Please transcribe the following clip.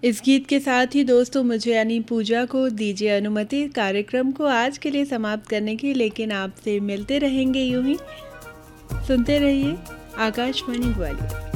इस गीत के साथ ही दोस्तों मुझे यानी पूजा को दीजिए अनुमति कार्यक्रम को आज के लिए समाप्त करने की, लेकिन आपसे मिलते रहेंगे यूं ही। सुनते रहिए आकाशवाणी ग्वालियर।